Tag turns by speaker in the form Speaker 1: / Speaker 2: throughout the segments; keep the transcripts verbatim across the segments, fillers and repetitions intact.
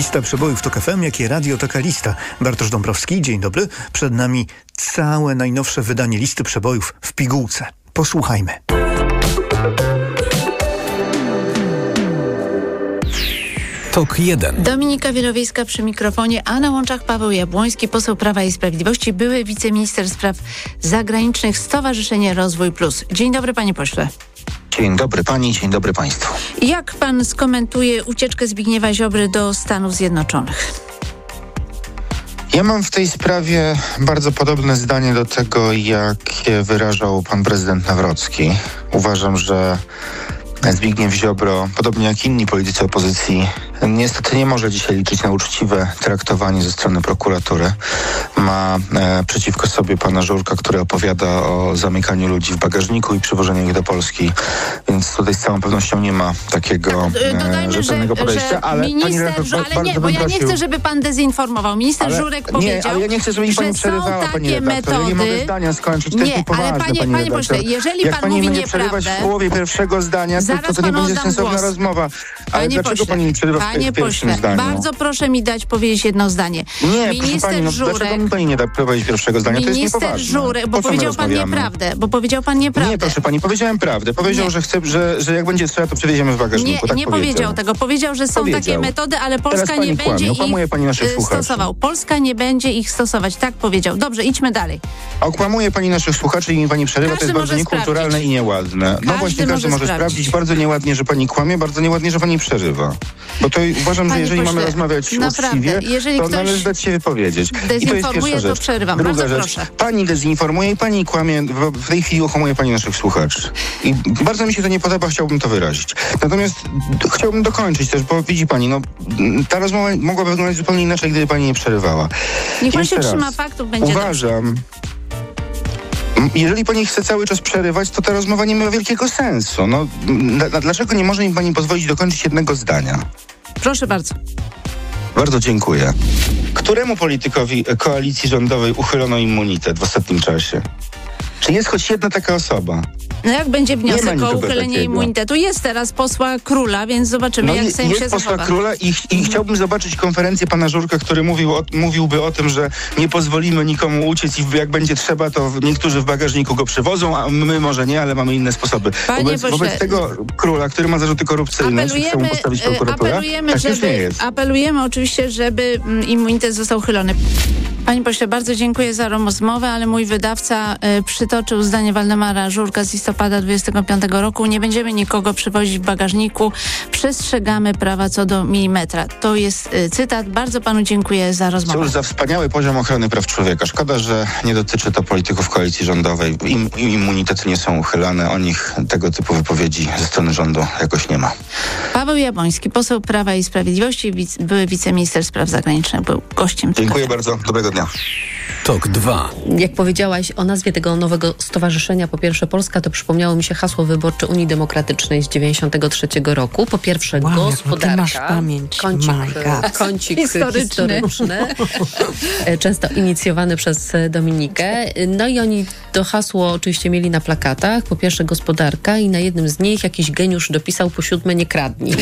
Speaker 1: Lista przebojów Tok F M, jak i Radio Taka Lista. Bartosz Dąbrowski, dzień dobry. Przed nami całe najnowsze wydanie Listy przebojów w pigułce. Posłuchajmy.
Speaker 2: Tok jeden.
Speaker 3: Dominika Wielowiejska przy mikrofonie, a na łączach Paweł Jabłoński, poseł Prawa i Sprawiedliwości, były wiceminister spraw zagranicznych, Stowarzyszenie Rozwój Plus. Dzień dobry, panie pośle.
Speaker 4: Dzień dobry pani, dzień dobry państwu.
Speaker 3: Jak pan skomentuje ucieczkę Zbigniewa Ziobry do Stanów Zjednoczonych?
Speaker 4: Ja mam w tej sprawie bardzo podobne zdanie do tego, jakie wyrażał pan prezydent Nawrocki. Uważam, że Zbigniew Ziobro, podobnie jak inni politycy opozycji, niestety nie może dzisiaj liczyć na uczciwe traktowanie ze strony prokuratury. Ma e, przeciwko sobie pana Żurka, który opowiada o zamykaniu ludzi w bagażniku i przywożeniu ich do Polski, więc tutaj z całą pewnością nie ma takiego e, rzetelnego podejścia.
Speaker 3: Że
Speaker 4: ale
Speaker 3: minister,
Speaker 4: pani redaktor,
Speaker 3: ale nie, bo ja nie
Speaker 4: prosił,
Speaker 3: chcę, żeby pan dezinformował. Minister
Speaker 4: ale,
Speaker 3: Żurek
Speaker 4: nie,
Speaker 3: powiedział,
Speaker 4: ale ja nie chcę, żeby mi pani przerywała, pani redaktor. Ja nie mogę zdania skończyć, to
Speaker 3: nie,
Speaker 4: jest niepoważne,
Speaker 3: ale panie,
Speaker 4: pani
Speaker 3: panie pośle, jeżeli
Speaker 4: Jak
Speaker 3: pan
Speaker 4: pani
Speaker 3: mówi
Speaker 4: będzie przerywać
Speaker 3: nieprawdę,
Speaker 4: w połowie pierwszego zdania, to, to, to nie będzie sensowna
Speaker 3: głos.
Speaker 4: rozmowa. Ale
Speaker 3: panie
Speaker 4: dlaczego
Speaker 3: pośle,
Speaker 4: pani mi przerywa w,
Speaker 3: panie
Speaker 4: w pierwszym
Speaker 3: pośle,
Speaker 4: zdaniu?
Speaker 3: Bardzo proszę mi dać powiedzieć jedno zdanie.
Speaker 4: Nie,
Speaker 3: minister
Speaker 4: proszę pani, no,
Speaker 3: Żurek,
Speaker 4: dlaczego mi pani nie da powiedzieć pierwszego zdania? To jest
Speaker 3: minister
Speaker 4: niepoważne.
Speaker 3: Żurek, bo
Speaker 4: po co my
Speaker 3: powiedział pan
Speaker 4: rozmawiamy?
Speaker 3: nieprawdę, bo powiedział pan nieprawdę.
Speaker 4: Nie, proszę pani, powiedziałem prawdę. Powiedział,
Speaker 3: Nie.
Speaker 4: że chce, że, że jak będzie trzeba, to przewieziemy w bagażniku.
Speaker 3: Nie,
Speaker 4: tak
Speaker 3: nie
Speaker 4: powiedział.
Speaker 3: powiedział tego. Powiedział, że są
Speaker 4: Powiedział.
Speaker 3: takie metody, ale Polska
Speaker 4: Teraz pani
Speaker 3: nie będzie
Speaker 4: kłamie. Okłamuje
Speaker 3: ich
Speaker 4: pani naszych
Speaker 3: y,
Speaker 4: słuchaczy.
Speaker 3: stosował. Polska nie będzie ich stosować. Tak powiedział. Dobrze, idźmy dalej.
Speaker 4: Okłamuje pani naszych słuchaczy i mi pani przerywa.
Speaker 3: Każdy
Speaker 4: to jest bardzo
Speaker 3: może
Speaker 4: niekulturalne
Speaker 3: sprawdzić.
Speaker 4: i nieładne.
Speaker 3: Każdy
Speaker 4: No właśnie, każdy
Speaker 3: może
Speaker 4: może
Speaker 3: sprawdzić.
Speaker 4: sprawdzić. Bardzo nieładnie, że pani kłamie, bardzo nieładnie, że pani przerywa. Bo to uważam,
Speaker 3: Panie
Speaker 4: że jeżeli
Speaker 3: pośle,
Speaker 4: mamy rozmawiać
Speaker 3: naprawdę,
Speaker 4: uczciwie,
Speaker 3: jeżeli
Speaker 4: to
Speaker 3: ktoś
Speaker 4: należy dać się wypowiedzieć. I to jest
Speaker 3: dezinformuje,
Speaker 4: pierwsza
Speaker 3: to
Speaker 4: rzecz.
Speaker 3: przerywam.
Speaker 4: Druga
Speaker 3: Bardzo
Speaker 4: rzecz.
Speaker 3: proszę.
Speaker 4: Pani dezinformuje i pani kłamie, bo w tej chwili okłamuje pani naszych słuchaczy. I bardzo mi się to nie podoba, chciałbym to wyrazić. Natomiast d- chciałbym dokończyć też, bo widzi pani, no ta rozmowa mogła wyglądać zupełnie inaczej, gdyby pani nie przerywała.
Speaker 3: Niech pan
Speaker 4: Jeszcze
Speaker 3: się
Speaker 4: raz.
Speaker 3: trzyma faktów, będzie
Speaker 4: Uważam, m, jeżeli pani chce cały czas przerywać, to ta rozmowa nie ma wielkiego sensu. No, d- dlaczego nie może mi pani pozwolić dokończyć jednego zdania?
Speaker 3: dobrze. Proszę bardzo.
Speaker 4: Bardzo dziękuję. Któremu politykowi koalicji rządowej uchylono immunitet w ostatnim czasie? Czy jest choć jedna taka osoba?
Speaker 3: No jak będzie
Speaker 4: Nie ma
Speaker 3: wniosek o
Speaker 4: nikogo
Speaker 3: uchylenie
Speaker 4: takiego.
Speaker 3: immunitetu? Jest teraz posła Króla, więc zobaczymy,
Speaker 4: No
Speaker 3: jak
Speaker 4: i
Speaker 3: Sejm się
Speaker 4: jest posła
Speaker 3: zachowa.
Speaker 4: Króla i, i chciałbym zobaczyć konferencję pana Żurka, który mówił o, mówiłby o tym, że nie pozwolimy nikomu uciec i jak będzie trzeba, to niektórzy w bagażniku go przywozą, a my może nie, ale mamy inne sposoby.
Speaker 3: Panie
Speaker 4: Wobec,
Speaker 3: pośle,
Speaker 4: wobec tego Króla, który ma zarzuty korupcyjne, czy chce mu postawić
Speaker 3: e,
Speaker 4: prokuratura,
Speaker 3: apelujemy,
Speaker 4: tak już nie
Speaker 3: żeby,
Speaker 4: jest.
Speaker 3: apelujemy oczywiście, żeby mm, immunitet został uchylony. Panie pośle, bardzo dziękuję za rozmowę, ale mój wydawca y, przytoczył zdanie Waldemara Żurka z listopada dwudziestego piątego roku. Nie będziemy nikogo przywozić w bagażniku. Przestrzegamy prawa co do milimetra. To jest y, cytat. Bardzo panu dziękuję za rozmowę.
Speaker 4: Cóż za wspaniały poziom ochrony praw człowieka. Szkoda, że nie dotyczy to polityków koalicji rządowej. Im, im immunitety nie są uchylane. O nich tego typu wypowiedzi ze strony rządu jakoś nie ma.
Speaker 3: Paweł Jabłoński, poseł Prawa i Sprawiedliwości, wic, były wiceminister spraw zagranicznych, był gościem.
Speaker 4: Dziękuję bardzo. Dobrego dnia.
Speaker 2: Tok dwa.
Speaker 5: Jak powiedziałaś o nazwie tego nowego stowarzyszenia, po pierwsze Polska, to przypomniało mi się hasło wyborcze Unii Demokratycznej z dziewięćdziesiątego trzeciego roku. Po pierwsze
Speaker 6: Wow, jaką
Speaker 5: gospodarka,
Speaker 6: ty masz pamięć.
Speaker 5: kącik,
Speaker 6: My God.
Speaker 5: kącik
Speaker 3: Historyczny.
Speaker 5: historyczny, często inicjowany przez Dominikę. No i oni to hasło oczywiście mieli na plakatach. Po pierwsze gospodarka i na jednym z nich jakiś geniusz dopisał po siódme nie kradnij.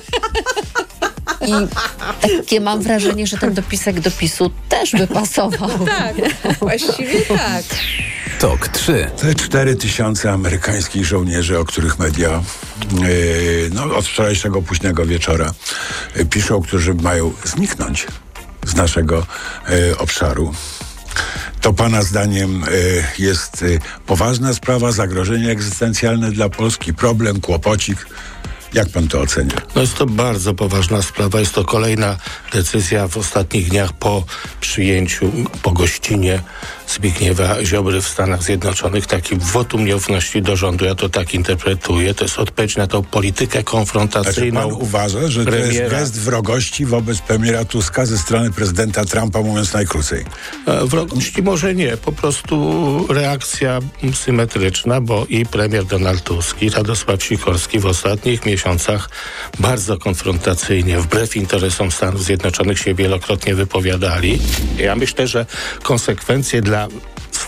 Speaker 5: I takie mam wrażenie, że ten dopisek do PiSu też by pasował.
Speaker 3: Tak, właściwie tak.
Speaker 2: Tok trzy.
Speaker 7: Te cztery tysiące amerykańskich żołnierzy, o których media yy, no, od wczorajszego późnego wieczora yy, piszą, którzy mają zniknąć z naszego yy, obszaru. To pana zdaniem y, jest y, poważna sprawa, zagrożenie egzystencjalne dla Polski, problem, kłopocik. Jak pan to ocenia?
Speaker 8: No jest to bardzo poważna sprawa. Jest to kolejna decyzja w ostatnich dniach po przyjęciu, po gościnie Zbigniewa Ziobry w Stanach Zjednoczonych. Taki wotum nieufności do rządu. Ja to tak interpretuję. To jest odpowiedź na tą politykę konfrontacyjną.
Speaker 7: Znaczy pan uważa, że to jest gest wrogości wobec premiera Tuska ze strony prezydenta Trumpa, mówiąc najkrócej?
Speaker 8: E, Wrogości może nie. Po prostu reakcja symetryczna, bo i premier Donald Tusk, i Radosław Sikorski w ostatnich miesiącach bardzo konfrontacyjnie, wbrew interesom Stanów Zjednoczonych się wielokrotnie wypowiadali. Ja myślę, że konsekwencje dla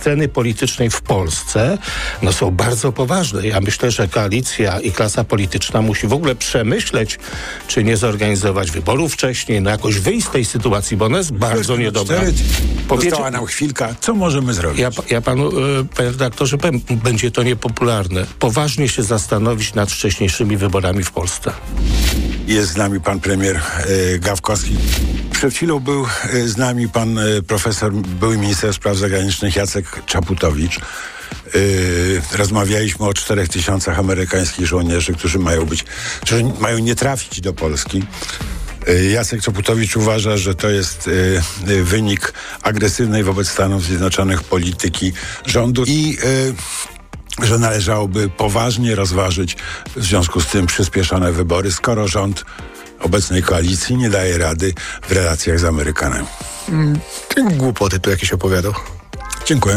Speaker 8: sceny politycznej w Polsce no, są bardzo poważne. Ja myślę, że koalicja i klasa polityczna musi w ogóle przemyśleć, czy nie zorganizować wyborów wcześniej, no jakoś wyjść z tej sytuacji, bo ona jest bardzo niedobra.
Speaker 7: Powiedz... Została nam chwilka. Co możemy zrobić?
Speaker 8: Ja, ja panu, y, panie redaktorze, powiem, będzie to niepopularne. Poważnie się zastanowić nad wcześniejszymi wyborami w Polsce.
Speaker 7: Jest z nami pan premier e, Gawkowski. Przed chwilą był e, z nami pan e, profesor, były minister spraw zagranicznych Jacek Czaputowicz. E, rozmawialiśmy o czterech tysiącach amerykańskich żołnierzy, którzy mają być, którzy mają nie trafić do Polski. E, Jacek Czaputowicz uważa, że to jest e, e, wynik agresywnej wobec Stanów Zjednoczonych polityki rządu i e, że należałoby poważnie rozważyć w związku z tym przyspieszone wybory, skoro rząd obecnej koalicji nie daje rady w relacjach z Amerykanami.
Speaker 6: Mm, głupoty tu jakieś opowiadał.
Speaker 7: Dziękuję.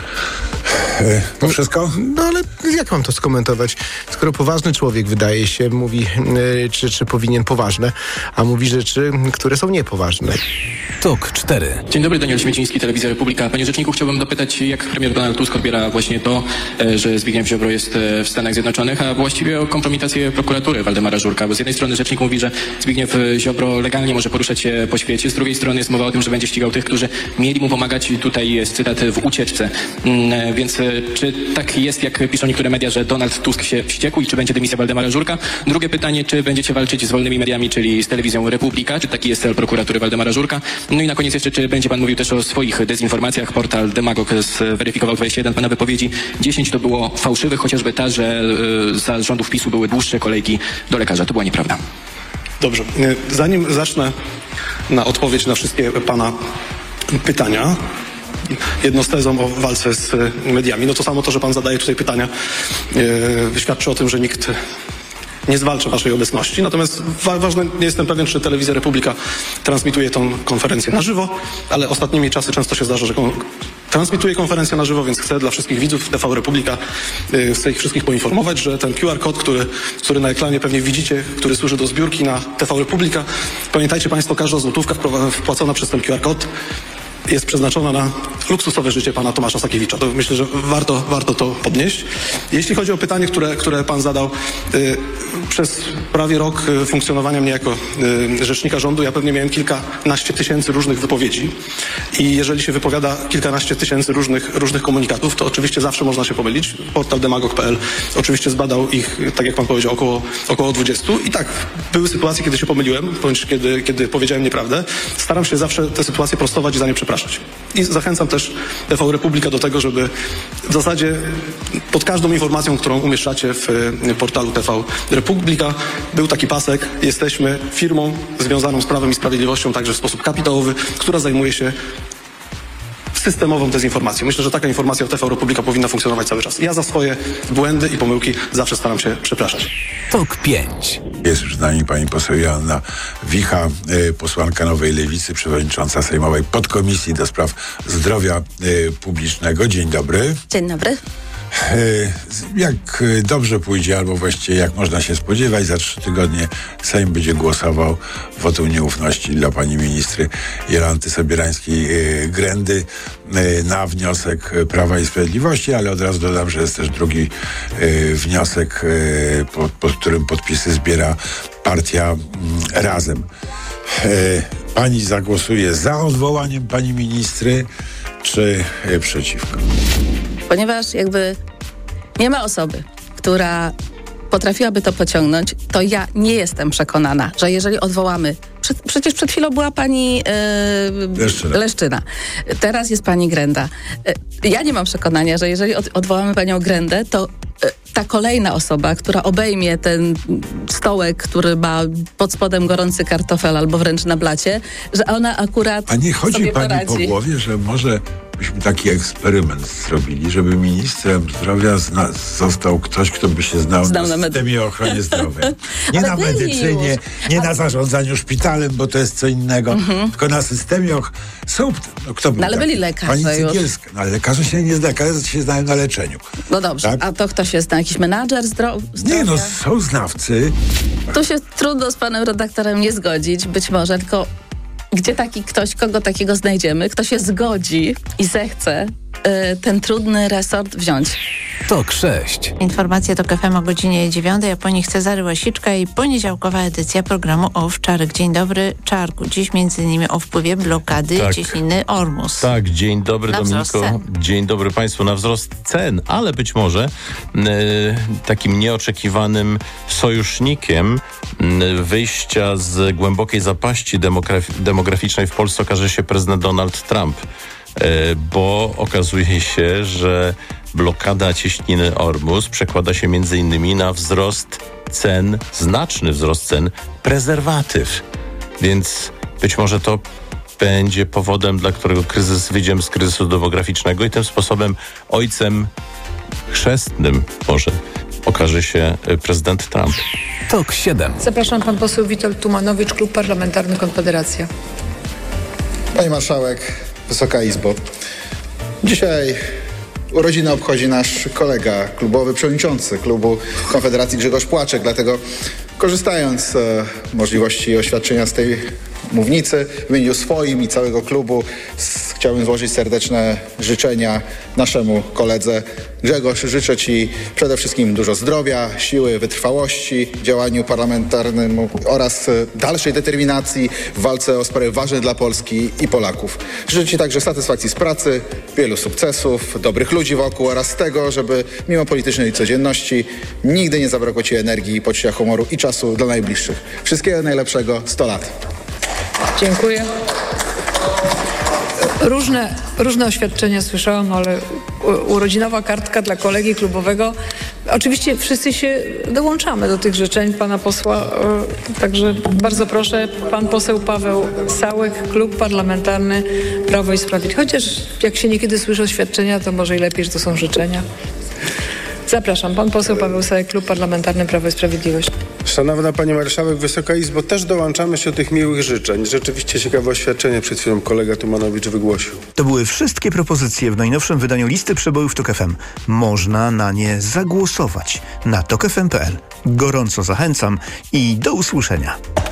Speaker 7: E, to wszystko?
Speaker 6: No ale jak mam to skomentować? Skoro poważny człowiek, wydaje się, mówi, yy, czy, czy powinien poważne, a mówi rzeczy, które są niepoważne.
Speaker 2: Tok cztery.
Speaker 9: Dzień dobry, Daniel Śmieciński, Telewizja Republika. Panie rzeczniku, chciałbym dopytać, jak premier Donald Tusk odbiera właśnie to, że Zbigniew Ziobro jest w Stanach Zjednoczonych, a właściwie o kompromitację prokuratury Waldemara Żurka. Bo z jednej strony rzecznik mówi, że Zbigniew Ziobro legalnie może poruszać się po świecie, z drugiej strony jest mowa o tym, że będzie ścigał tych, którzy mieli mu pomagać, tutaj jest cytat, w ucieczce. Więc czy tak jest, jak piszą niektóre media, że Donald Tusk się wściekł i czy będzie dymisja Waldemara Żurka? Drugie pytanie, czy będziecie walczyć z wolnymi mediami, czyli z Telewizją Republika? Czy taki jest cel prokuratury Waldemara Żurka? No i na koniec jeszcze, czy będzie pan mówił też o swoich dezinformacjach? Portal Demagog zweryfikował dwadzieścia jeden pana wypowiedzi. dziesięć to było fałszywych, chociażby ta, że y, za rządów PiSu były dłuższe kolejki do lekarza. To była nieprawda.
Speaker 10: Dobrze. Zanim zacznę na odpowiedź na wszystkie pana pytania, jedno z tezą o walce z mediami, no to samo to, że pan zadaje tutaj pytania, yy, świadczy o tym, że nikt nie zwalcza waszej obecności. Natomiast wa- ważne, nie jestem pewien, czy Telewizja Republika transmituje tą konferencję na żywo, ale ostatnimi czasy często się zdarza, że kon- transmituje konferencję na żywo, więc chcę dla wszystkich widzów T V Republika, yy, chcę ich wszystkich poinformować, że ten Q R kod, który, który na ekranie pewnie widzicie, który służy do zbiórki na T V Republika, pamiętajcie państwo, każda złotówka wpłacona przez ten Q R kod jest przeznaczona na luksusowe życie pana Tomasza Sakiewicza. To myślę, że warto, warto to podnieść. Jeśli chodzi o pytanie, które, które pan zadał, yy, przez prawie rok yy, funkcjonowania mnie jako yy, rzecznika rządu, ja pewnie miałem kilkanaście tysięcy różnych wypowiedzi i jeżeli się wypowiada kilkanaście tysięcy różnych, różnych komunikatów, to oczywiście zawsze można się pomylić. Portal demagog kropka p l oczywiście zbadał ich, tak jak pan powiedział, około, około dwudziestu i tak, były sytuacje, kiedy się pomyliłem, bądź kiedy, kiedy powiedziałem nieprawdę. Staram się zawsze te sytuacje prostować i za nie przepraszać. I zachęcam też T V Republika do tego, żeby w zasadzie pod każdą informacją, którą umieszczacie w portalu T V Republika, był taki pasek. Jesteśmy firmą związaną z Prawem i Sprawiedliwością, także w sposób kapitałowy, która zajmuje się systemową dezinformacją. Myślę, że taka informacja w T V Republika powinna funkcjonować cały czas. Ja za swoje błędy i pomyłki zawsze staram się przepraszać.
Speaker 2: Tok pięć.
Speaker 7: Jest już z nami pani poseł Joanna Wicha, y, posłanka Nowej Lewicy, przewodnicząca Sejmowej Podkomisji do Spraw Zdrowia y, Publicznego. Dzień dobry.
Speaker 11: Dzień dobry.
Speaker 7: Jak dobrze pójdzie, albo właściwie jak można się spodziewać, za trzy tygodnie Sejm będzie głosował wotum nieufności dla pani ministry Jolanty Sobierańskiej-Grendy na wniosek Prawa i Sprawiedliwości, ale od razu dodam, że jest też drugi wniosek, pod, pod którym podpisy zbiera partia Razem. Pani zagłosuje za odwołaniem pani ministry, czy przeciwko?
Speaker 11: Ponieważ jakby nie ma osoby, która potrafiłaby to pociągnąć, to ja nie jestem przekonana, że jeżeli odwołamy... Przed, przecież przed chwilą była pani yy, Leszczyna. Leszczyna. Teraz jest pani Grenda. Yy, ja nie mam przekonania, że jeżeli od, odwołamy panią Grendę, to yy, ta kolejna osoba, która obejmie ten stołek, który ma pod spodem gorący kartofel albo wręcz na blacie, że ona akurat
Speaker 7: A nie chodzi
Speaker 11: sobie
Speaker 7: pani
Speaker 11: poradzi.
Speaker 7: po głowie, że może byśmy taki eksperyment zrobili, żeby ministrem zdrowia zna- został ktoś, kto by się znał,
Speaker 11: Znał
Speaker 7: na
Speaker 11: na
Speaker 7: systemie ochrony zdrowia. Nie
Speaker 11: Ale
Speaker 7: na
Speaker 11: byli
Speaker 7: medycynie,
Speaker 11: już.
Speaker 7: nie
Speaker 11: Ale...
Speaker 7: na zarządzaniu szpitalem, bo to jest co innego, mm-hmm. tylko na systemie och... Są, no kto był
Speaker 11: No ale
Speaker 7: taki?
Speaker 11: byli lekarze
Speaker 7: Pani
Speaker 11: już.
Speaker 7: Cygielska. No ale lekarze się nie znają, lekarze się znają na leczeniu.
Speaker 11: No dobrze,
Speaker 7: tak?
Speaker 11: a to kto się zna? Jakiś menadżer zdro- zdrowia?
Speaker 7: Nie no, są znawcy.
Speaker 11: Tu się trudno z panem redaktorem nie zgodzić, być może, tylko gdzie taki ktoś, kogo takiego znajdziemy, kto się zgodzi i zechce y, ten trudny resort wziąć.
Speaker 2: Tok sześć.
Speaker 3: Informacje to K F M o godzinie dziewiątej, a po nich Cezary Łasiczka i poniedziałkowa edycja programu Owczarek. Dzień dobry, Czarku. Dziś między innymi o wpływie blokady
Speaker 12: Tak.
Speaker 3: Cieśniny Ormus.
Speaker 12: Tak, dzień dobry
Speaker 3: Na wzrost
Speaker 12: Dominiko.
Speaker 3: cen.
Speaker 12: Dzień dobry Państwu. Na wzrost cen, ale być może e, takim nieoczekiwanym sojusznikiem m, wyjścia z głębokiej zapaści demograf- demograficznej w Polsce okaże się prezydent Donald Trump. E, bo okazuje się, że blokada cieśniny Ormus przekłada się między innymi na wzrost cen, znaczny wzrost cen prezerwatyw. Więc być może to będzie powodem, dla którego kryzys, wyjdziemy z kryzysu demograficznego i tym sposobem ojcem chrzestnym może okaże się prezydent Trump.
Speaker 2: Tok siedem.
Speaker 13: Zapraszam, pan poseł Witold Tumanowicz, Klub Parlamentarny Konfederacja.
Speaker 14: Pani Marszałek, Wysoka Izbo. Dzisiaj urodziny obchodzi nasz kolega klubowy, przewodniczący klubu Konfederacji Grzegorz Płaczek, dlatego korzystając z e, możliwości oświadczenia z tej mównicy w imieniu swoim i całego klubu s- chciałbym złożyć serdeczne życzenia naszemu koledze. Grzegorz, życzę Ci przede wszystkim dużo zdrowia, siły, wytrwałości w działaniu parlamentarnym oraz e, dalszej determinacji w walce o sprawy ważne dla Polski i Polaków. Życzę Ci także satysfakcji z pracy, wielu sukcesów, dobrych ludzi wokół oraz tego, żeby mimo politycznej codzienności nigdy nie zabrakło Ci energii, poczucia humoru i czasu dla najbliższych. Wszystkiego najlepszego, sto lat.
Speaker 13: Dziękuję. Różne, różne oświadczenia słyszałam, ale u- urodzinowa kartka dla kolegi klubowego. Oczywiście wszyscy się dołączamy do tych życzeń pana posła, e, także bardzo proszę, pan poseł Paweł Sałek, Klub Parlamentarny Prawo i Sprawiedliwość. Chociaż jak się niekiedy słyszy oświadczenia, to może i lepiej, że to są życzenia. Zapraszam, pan poseł Paweł Sałek, Klub Parlamentarny Prawo i Sprawiedliwość.
Speaker 15: Szanowna Pani Marszałek, Wysoka Izbo, też dołączamy się do tych miłych życzeń. Rzeczywiście ciekawe oświadczenie przed chwilą kolega Tumanowicz wygłosił.
Speaker 1: To były wszystkie propozycje w najnowszym wydaniu listy przebojów Tok F M. Można na nie zagłosować na tok f m kropka p l. Gorąco zachęcam i do usłyszenia.